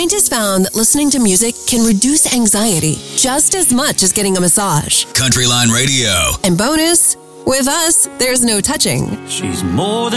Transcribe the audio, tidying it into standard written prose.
Scientists found that listening to music can reduce anxiety just as much as getting a massage. Countryline Radio. And bonus, with us, there's no touching. She's more than